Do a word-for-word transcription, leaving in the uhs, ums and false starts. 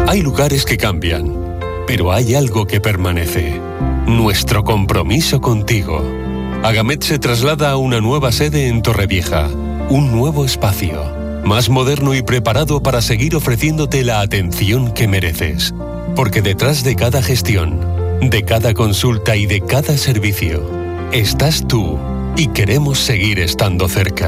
Hay lugares que cambian, pero hay algo que permanece. Nuestro compromiso contigo. Agamed se traslada a una nueva sede en Torrevieja. Un nuevo espacio, más moderno y preparado para seguir ofreciéndote la atención que mereces. Porque detrás de cada gestión, de cada consulta y de cada servicio, estás tú y queremos seguir estando cerca.